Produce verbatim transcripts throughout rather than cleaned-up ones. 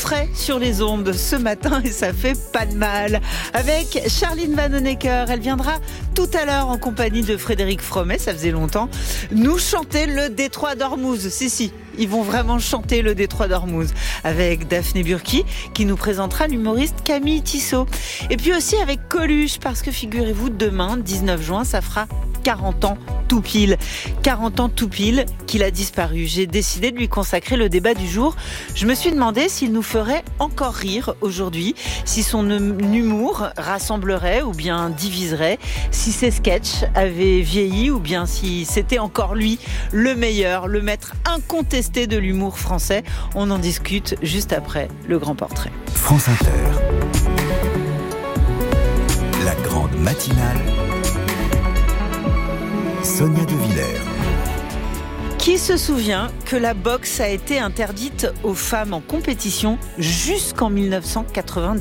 frais sur les ondes ce matin et ça fait pas de mal. Avec Charline Vanhoenacker, elle viendra tout à l'heure en compagnie de Frédéric Fromet, ça faisait longtemps, nous chanter le Détroit d'Ormuz. Si, si, ils vont vraiment chanter le Détroit d'Ormuz avec Daphné Burki qui nous présentera l'humoriste Camille Tissot. Et puis aussi avec Coluche, parce que figurez-vous, demain, dix-neuf juin, ça fera quarante ans tout pile. quarante ans tout pile qu'il a disparu. J'ai décidé de lui consacrer le débat du jour. Je me suis demandé s'il nous ferait encore rire aujourd'hui, si son humour rassemblerait ou bien diviserait, si ses sketchs avaient vieilli ou bien si c'était encore lui le meilleur, le maître incontesté de l'humour français. On en discute juste après le grand portrait. France Inter. La grande matinale. Sonia De Villers. Qui se souvient que la boxe a été interdite aux femmes en compétition jusqu'en dix-neuf cent quatre-vingt-dix-neuf ?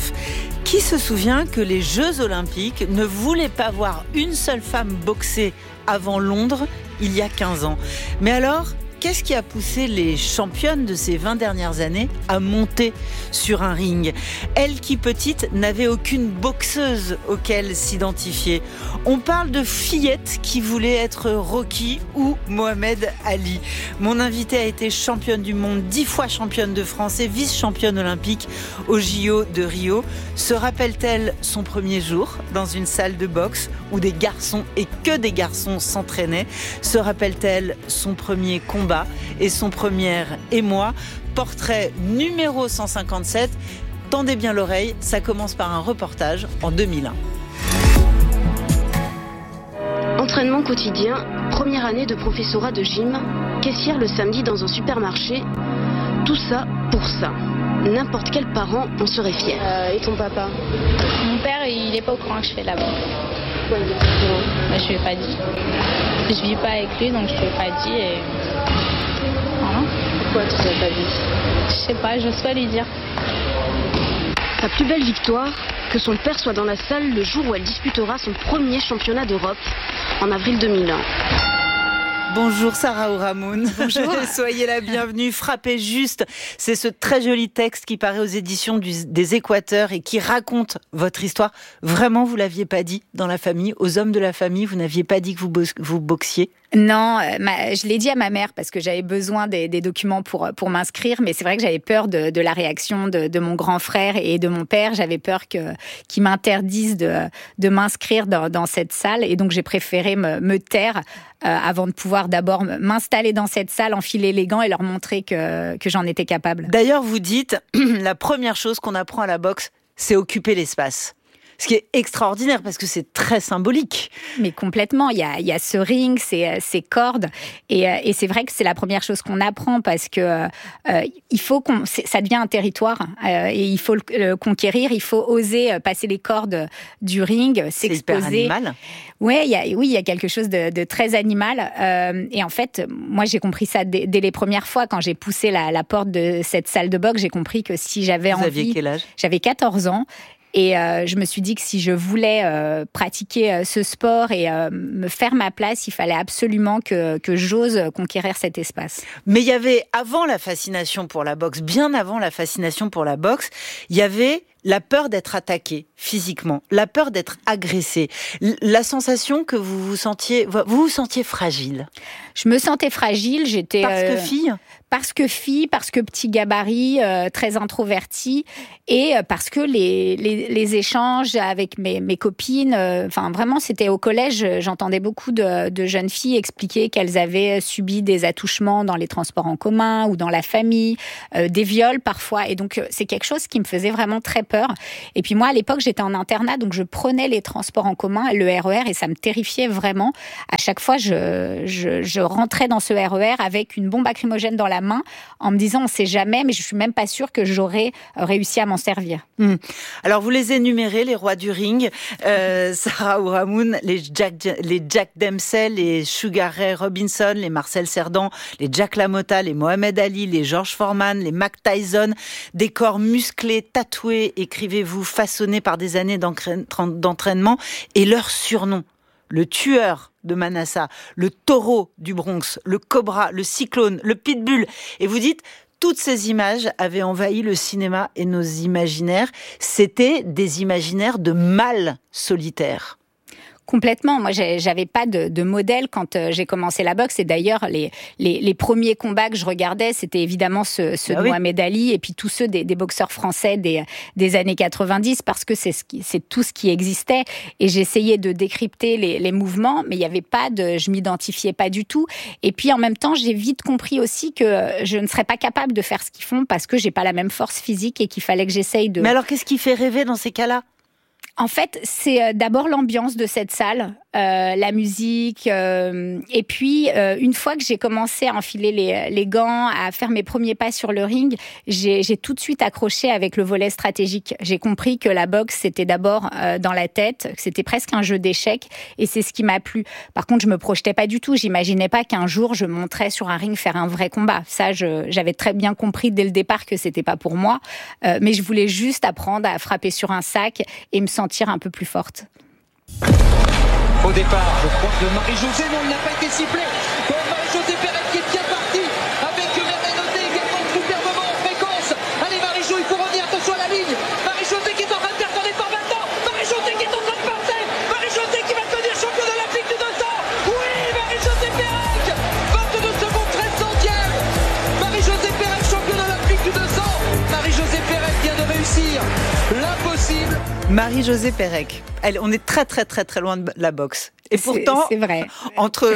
Qui se souvient que les Jeux Olympiques ne voulaient pas voir une seule femme boxer avant Londres il y a quinze ans ? Mais alors, qu'est-ce qui a poussé les championnes de ces vingt dernières années à monter sur un ring ? Elles qui, petites, n'avaient aucune boxeuse auquel s'identifier. On parle de fillettes qui voulaient être Rocky ou Mohamed Ali. Mon invitée a été championne du monde, dix fois championne de France et vice-championne olympique aux J O de Rio. Se rappelle-t-elle son premier jour dans une salle de boxe où des garçons et que des garçons s'entraînaient ? Se rappelle-t-elle son premier combat et son premier émoi ? Portrait numéro cent cinquante-sept. Tendez bien l'oreille, ça commence par un reportage en deux mille un. Entraînement quotidien, première année de professorat de gym, caissière le samedi dans un supermarché. Tout ça pour ça. N'importe quel parent en serait fier. Euh, et ton papa ? Mon père, il est pas au courant que je fais là-bas. Pourquoi il est pas au courant ? Bah, je lui ai pas dit. Je vis pas avec lui, donc je lui ai pas dit et... Voilà. Pourquoi tu ne l'as pas dit ? Je sais pas, j'ose pas lui dire. Sa plus belle victoire, que son père soit dans la salle le jour où elle disputera son premier championnat d'Europe en avril deux mille un. Bonjour Sarah Ourahmoune. Bonjour. Soyez la bienvenue. Frappez juste. C'est ce très joli texte qui paraît aux éditions du, des Équateurs et qui raconte votre histoire. Vraiment, vous l'aviez pas dit dans la famille, aux hommes de la famille, vous n'aviez pas dit que vous, bo- vous boxiez ? Non, euh, ma, je l'ai dit à ma mère parce que j'avais besoin des, des documents pour, pour m'inscrire, mais c'est vrai que j'avais peur de, de la réaction de, de mon grand frère et de mon père. J'avais peur que, qu'ils m'interdisent de, de m'inscrire dans, dans cette salle et donc j'ai préféré me, me taire euh, avant de pouvoir d'abord m'installer dans cette salle, enfiler les gants et leur montrer que, que j'en étais capable. D'ailleurs, vous dites, la première chose qu'on apprend à la boxe, c'est occuper l'espace. Ce qui est extraordinaire parce que c'est très symbolique. Mais complètement, il y a, il y a ce ring, ces, ces cordes, et, et c'est vrai que c'est la première chose qu'on apprend parce que euh, il faut qu'on, ça devient un territoire euh, et il faut le, le conquérir, il faut oser passer les cordes du ring, s'exposer. C'est hyper animal. Ouais, il y a, oui, il y a quelque chose de, de très animal. Euh, et en fait, moi, j'ai compris ça dès, dès les premières fois quand j'ai poussé la, la porte de cette salle de boxe. J'ai compris que si j'avais Vous envie, aviez quel âge ? J'avais quatorze ans. Et euh, je me suis dit que si je voulais euh, pratiquer euh, ce sport et euh, me faire ma place, il fallait absolument que, que j'ose conquérir cet espace. Mais il y avait, avant la fascination pour la boxe, bien avant la fascination pour la boxe, il y avait la peur d'être attaqué physiquement, la peur d'être agressé, la sensation que vous vous sentiez, vous vous sentiez fragile. Je me sentais fragile, j'étais... Parce que euh, fille ? Parce que fille, parce que petit gabarit, euh, très introvertie, et parce que les, les, les échanges avec mes, mes copines, enfin euh, vraiment c'était au collège, j'entendais beaucoup de, de jeunes filles expliquer qu'elles avaient subi des attouchements dans les transports en commun ou dans la famille, euh, des viols parfois, et donc c'est quelque chose qui me faisait vraiment très peur. Et puis moi à l'époque j'étais en internat, donc je prenais les transports en commun, le R E R, et ça me terrifiait vraiment. À chaque fois je, je, je rentrais dans ce R E R avec une bombe lacrymogène dans la main en me disant on sait jamais, mais je suis même pas sûre que j'aurais réussi à m'en servir. Mmh. Alors vous les énumérez, les rois du ring, euh, Sarah Ourahmoune, les Jack, les Jack Dempsey, les Sugar Ray Robinson, les Marcel Cerdan, les Jack LaMotta, les Mohamed Ali, les George Foreman, les Mac Tyson, des corps musclés, tatoués, écrivez-vous, façonnés par des années d'entraînement, et leur surnom. Le tueur de Manassa, le taureau du Bronx, le cobra, le cyclone, le pitbull. Et vous dites, toutes ces images avaient envahi le cinéma et nos imaginaires. C'était des imaginaires de mâles solitaires. Complètement. Moi, j'avais pas de, de modèle quand j'ai commencé la boxe. Et d'ailleurs, les, les, les premiers combats que je regardais, c'était évidemment ceux, ceux ah de oui. Mohamed Ali et puis tous ceux des, des boxeurs français des, des années quatre-vingt-dix, parce que c'est, ce qui, c'est tout ce qui existait. Et j'essayais de décrypter les, les mouvements, mais il y avait pas de, je m'identifiais pas du tout. Et puis en même temps, j'ai vite compris aussi que je ne serais pas capable de faire ce qu'ils font parce que j'ai pas la même force physique et qu'il fallait que j'essaye de. Mais alors, qu'est-ce qui fait rêver dans ces cas-là ? En fait, c'est d'abord l'ambiance de cette salle, euh, la musique, euh, et puis euh, une fois que j'ai commencé à enfiler les, les gants, à faire mes premiers pas sur le ring, j'ai, j'ai tout de suite accroché avec le volet stratégique. J'ai compris que la boxe, c'était d'abord euh, dans la tête, que c'était presque un jeu d'échecs, et c'est ce qui m'a plu. Par contre, je me projetais pas du tout. J'imaginais pas qu'un jour je monterais sur un ring faire un vrai combat. Ça, je, j'avais très bien compris dès le départ que c'était pas pour moi, euh, mais je voulais juste apprendre à frapper sur un sac et me sentir un peu plus forte. Au départ, je crois que Marie-Josée, non, il n'a pas été sifflé. Marie-Josée Pérez qui est bien partie, avec Merlenoté également superbement en fréquence. Allez Marie-Jo, il faut revenir, attention à la ligne. Marie-Josée qui est en train de faire son effort maintenant. Marie-Josée qui est en train de passer. Marie-Josée qui va devenir championne olympique du deux cents. Oui, Marie-Josée Pérez, vingt-deux secondes treize centièmes. Marie-Josée Pérez, championne olympique du deux cents. Marie-Josée Pérez vient de réussir l'impossible. Marie-Josée Pérec. Elle, on est très très très très loin de la boxe. Et pourtant, c'est, c'est vrai. entre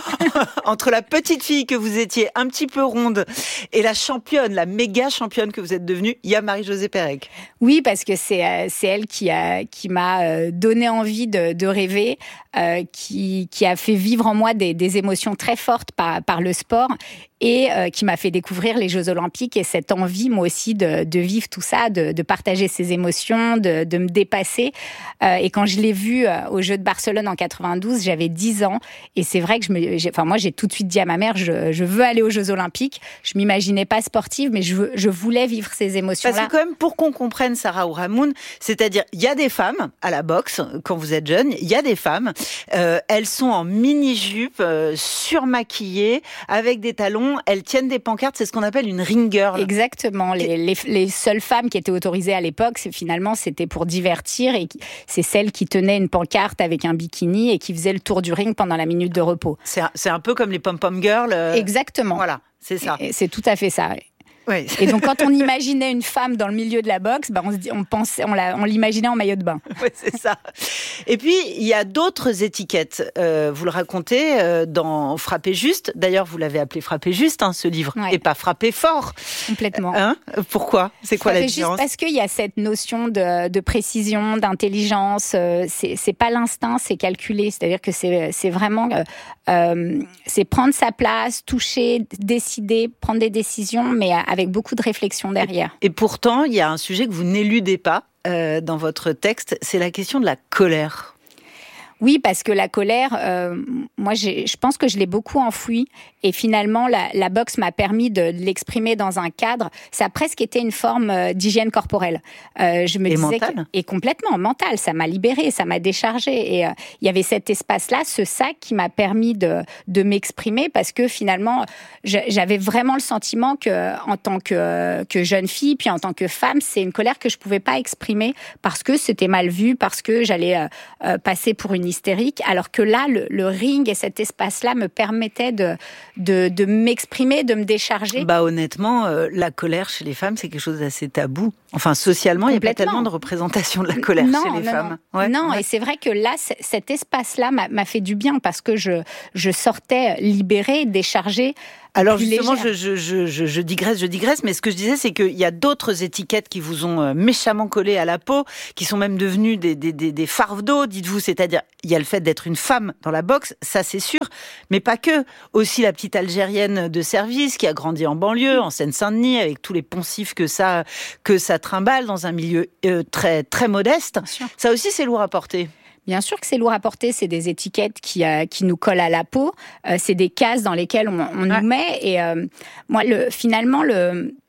entre la petite fille que vous étiez, un petit peu ronde, et la championne, la méga championne que vous êtes devenue, il y a Marie-Josée Pérec. Oui, parce que c'est c'est elle qui a qui m'a donné envie de, de rêver, euh, qui qui a fait vivre en moi des, des émotions très fortes par par le sport. Et euh, qui m'a fait découvrir les Jeux Olympiques et cette envie, moi aussi, de, de vivre tout ça, de, de partager ces émotions, de, de me dépasser. Euh, et quand je l'ai vue euh, aux Jeux de Barcelone en quatre-vingt-douze, j'avais dix ans. Et c'est vrai que je me, j'ai, enfin moi, j'ai tout de suite dit à ma mère, je, je veux aller aux Jeux Olympiques. Je m'imaginais pas sportive, mais je, veux, je voulais vivre ces émotions-là. Parce que quand même, pour qu'on comprenne, Sarah Ourahmoune, c'est-à-dire, il y a des femmes à la boxe, quand vous êtes jeune, il y a des femmes, euh, elles sont en mini-jupe, euh, surmaquillées, avec des talons. Elles tiennent des pancartes, c'est ce qu'on appelle une ring girl. Exactement. Les, les, les seules femmes qui étaient autorisées à l'époque, c'est, finalement, c'était pour divertir. Et c'est celles qui tenaient une pancarte avec un bikini et qui faisaient le tour du ring pendant la minute de repos. C'est un, c'est un peu comme les pom-pom girls. Euh... Exactement. Voilà, c'est ça. Et c'est tout à fait ça. Oui. Et donc, quand on imaginait une femme dans le milieu de la boxe, bah on, se dit, on, pensait, on, la, on l'imaginait en maillot de bain. Oui, c'est ça. Et puis, il y a d'autres étiquettes. Euh, vous le racontez euh, dans Frapper juste. D'ailleurs, vous l'avez appelé Frapper juste, hein, ce livre, ouais. Et pas Frapper fort. Complètement. Hein ? Pourquoi ? C'est quoi Frapper la différence ? Juste parce qu'il y a cette notion de, de précision, d'intelligence. Euh, c'est, c'est pas l'instinct, c'est calculé. C'est-à-dire que c'est, c'est vraiment... Euh, euh, c'est prendre sa place, toucher, décider, prendre des décisions, mais avec beaucoup de réflexion derrière. Et, et pourtant, il y a un sujet que vous n'éludez pas euh, dans votre texte, c'est la question de la colère. Oui, parce que la colère, euh, moi, j'ai, je pense que je l'ai beaucoup enfouie. Et finalement, la, la boxe m'a permis de, de l'exprimer dans un cadre. Ça a presque été une forme euh, d'hygiène corporelle. Euh, je me et disais mental que, et complètement mental. Ça m'a libérée, ça m'a déchargée. Et euh, il y avait cet espace-là, ce sac qui m'a permis de, de m'exprimer parce que finalement, je, j'avais vraiment le sentiment que, en tant que, que jeune fille, puis en tant que femme, c'est une colère que je pouvais pas exprimer parce que c'était mal vu, parce que j'allais euh, euh, passer pour une hystérique, alors que là, le, le ring et cet espace-là me permettaient de, de, de m'exprimer, de me décharger. Bah honnêtement, euh, la colère chez les femmes, c'est quelque chose d'assez tabou. Enfin, socialement, il n'y a pas tellement de représentation de la colère non, chez les non, femmes. Non, ouais, non ouais. Et c'est vrai que là, c- cet espace-là m'a, m'a fait du bien parce que je, je sortais libérée, déchargée. Alors justement, je, je, je, je digresse, je digresse, mais ce que je disais, c'est qu'il y a d'autres étiquettes qui vous ont méchamment collé à la peau, qui sont même devenues des, des, des, des fardeaux, dites-vous, c'est-à-dire, il y a le fait d'être une femme dans la boxe, ça c'est sûr, mais pas que. Aussi la petite Algérienne de service qui a grandi en banlieue, en Seine-Saint-Denis, avec tous les poncifs que ça, que ça trimballe dans un milieu euh, très, très modeste. Ça aussi, c'est lourd à porter. Bien sûr que c'est lourd à porter, c'est des étiquettes qui, euh, qui nous collent à la peau, euh, c'est des cases dans lesquelles on, on ouais. nous met. Et euh, moi, le, finalement, le,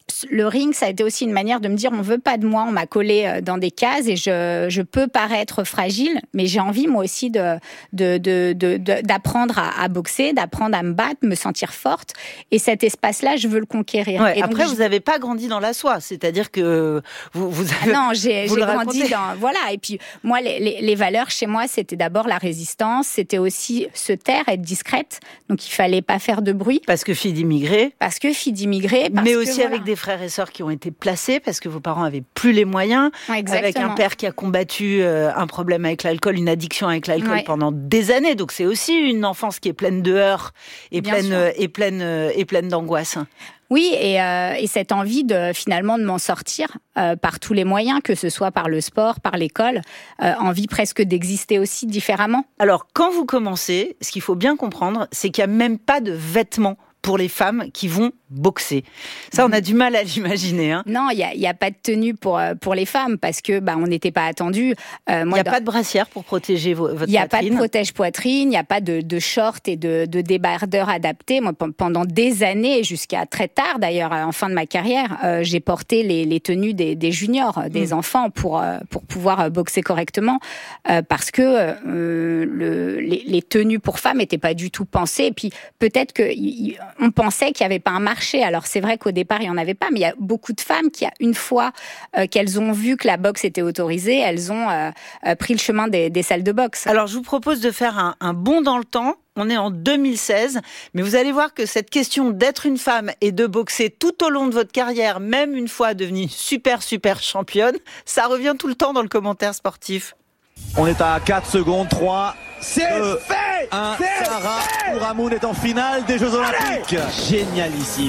le ring, ça a été aussi une manière de me dire, on veut pas de moi, on m'a collé dans des cases et je, je peux paraître fragile, mais j'ai envie moi aussi de, de, de, de, de d'apprendre à, à boxer, d'apprendre à me battre, me sentir forte. Et cet espace-là, je veux le conquérir. Ouais, et après, donc, vous n'avez pas grandi dans la soie, c'est-à-dire que vous, vous avez... Ah non, j'ai, vous j'ai le grandi racontez. dans... Voilà, et puis moi, les, les, les valeurs chez moi, c'était d'abord la résistance, c'était aussi se taire, être discrète, donc il fallait pas faire de bruit. Parce que fille d'immigrés. Parce que fille d'immigrés. Parce Mais que, aussi voilà. avec des frères et sœurs qui ont été placés parce que vos parents avaient plus les moyens. Exactement. Avec un père qui a combattu euh, un problème avec l'alcool, une addiction avec l'alcool Ouais. pendant des années. Donc c'est aussi une enfance qui est pleine de heurts et Bien pleine, sûr. euh, et pleine, euh, et pleine d'angoisse. Oui, et, euh, et cette envie de finalement de m'en sortir euh, par tous les moyens, que ce soit par le sport, par l'école, euh, envie presque d'exister aussi différemment. Alors quand vous commencez, ce qu'il faut bien comprendre, c'est qu'il n'y a même pas de vêtements pour les femmes qui vont boxer. Ça, on a du mal à l'imaginer. Hein. Non, il y a, y a pas de tenue pour euh, pour les femmes parce que bah on n'était pas attendus. Euh, Il moi, n'y a dans- pas de brassière pour protéger vo- votre Il n'y a pas de poitrine. protège-poitrine, il n'y a pas de, de short et de, de débardeur adapté. Moi, pe- pendant des années, jusqu'à très tard d'ailleurs, en fin de ma carrière, euh, j'ai porté les, les tenues des, des juniors, des Mm. enfants, pour, euh, pour pouvoir euh, boxer correctement. Euh, parce que euh, le, les, les tenues pour femmes n'étaient pas du tout pensées. Et puis peut-être qu'on pensait qu'il n'y avait pas un marché. Alors c'est vrai qu'au départ, il n'y en avait pas, mais il y a beaucoup de femmes qui, une fois euh, qu'elles ont vu que la boxe était autorisée, elles ont euh, euh, pris le chemin des, des salles de boxe. Alors, je vous propose de faire un, un bond dans le temps. On est en deux mille seize, mais vous allez voir que cette question d'être une femme et de boxer tout au long de votre carrière, même une fois devenue super, super championne, ça revient tout le temps dans le commentaire sportif. On est à quatre secondes, trois, C'est deux, fait un. C'est Sarah fait Ouramoun est en finale des Jeux Olympiques. Génialissime,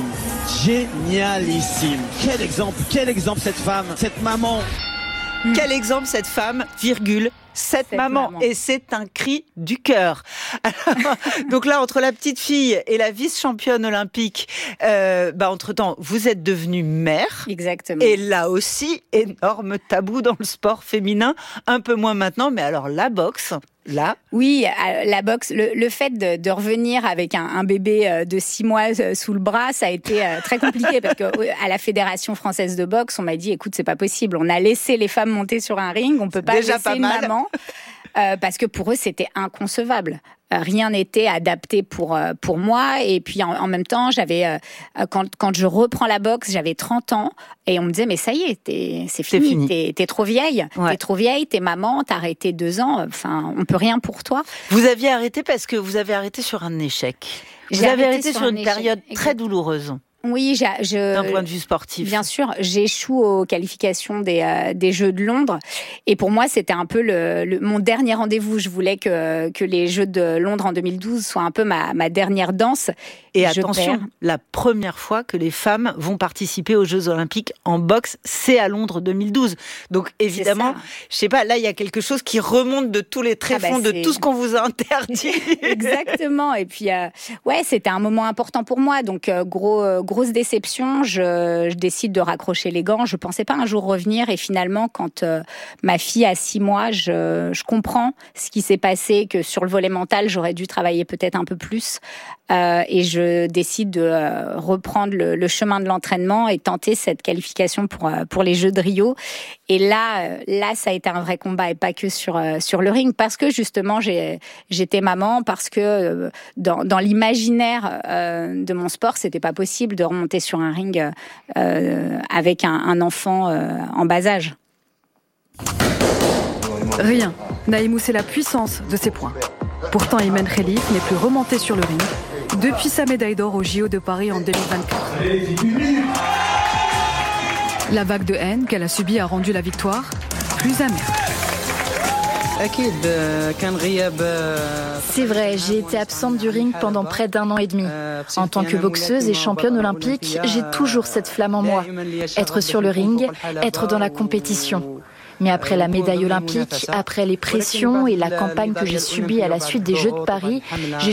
génialissime. Quel exemple, quel exemple cette femme, cette maman. Quel exemple cette femme, virgule, cette, Cette maman. maman. Et c'est un cri du cœur. Alors, donc là, entre la petite fille et la vice-championne olympique, euh, bah, entre-temps, vous êtes devenue mère. Exactement. Et là aussi, énorme tabou dans le sport féminin, un peu moins maintenant, mais alors la boxe, là... Oui, euh, la boxe, le, le fait de, de revenir avec un, un bébé euh, de six mois euh, sous le bras, ça a été euh, très compliqué parce que euh, à la Fédération française de boxe, on m'a dit, écoute, c'est pas possible, on a laissé les femmes monter sur un ring, on peut pas déjà laisser pas une mal. maman. Euh, parce que pour eux, c'était inconcevable. Euh, rien n'était adapté pour euh, pour moi. Et puis en, en même temps, j'avais euh, quand quand je reprends la boxe, j'avais trente ans et on me disait mais ça y est, t'es, c'est fini, fini. T'es, t'es trop vieille, Ouais. t'es trop vieille, t'es maman, t'as arrêté deux ans. Enfin, on peut rien pour toi. Vous aviez arrêté parce que vous avez arrêté sur un échec. Vous J'ai avez arrêté arrêté sur sur un une échec. période très Exact. douloureuse, Oui, j'ai- je d'un point de vue sportif. Bien sûr, j'échoue aux qualifications des, euh, des Jeux de Londres. Et pour moi, c'était un peu le, le- mon dernier rendez-vous. Je voulais que, que les Jeux de Londres en deux mille douze soient un peu ma, ma dernière danse. Et Je attention, perds. la première fois que les femmes vont participer aux Jeux Olympiques en boxe, c'est à Londres deux mille douze. Donc évidemment, ça. je sais pas, là il y a quelque chose qui remonte de tous les tréfonds, Ah bah, de c'est- tout ce qu'on vous a interdit. Exactement. Et puis, euh, ouais, c'était un moment important pour moi. Donc, euh, gros, euh, grosse déception. Je, je décide de raccrocher les gants. Je pensais pas un jour revenir. Et finalement, quand euh, ma fille a six mois, je, je comprends ce qui s'est passé, que sur le volet mental, j'aurais dû travailler peut-être un peu plus. Euh, et je décide de euh, reprendre le, le chemin de l'entraînement et tenter cette qualification pour, euh, pour les Jeux de Rio. Et là, euh, là, ça a été un vrai combat et pas que sur, euh, sur le ring. Parce que justement, j'ai, j'étais maman, parce que euh, dans, dans l'imaginaire euh, de mon sport, c'était pas possible de remonter sur un ring euh, avec un, un enfant euh, en bas âge. Rien n'a émoussé la puissance de ses poings. Pourtant, Imen Khelif n'est plus remonté sur le ring depuis sa médaille d'or au J O de Paris en deux mille vingt-quatre. La vague de haine qu'elle a subie a rendu la victoire plus amère. C'est vrai, j'ai été absente du ring pendant près d'un an et demi. En tant que boxeuse et championne olympique, j'ai toujours cette flamme en moi. Être sur le ring, être dans la compétition. Mais après la médaille olympique, après les pressions et la campagne que j'ai subie à la suite des Jeux de Paris, j'ai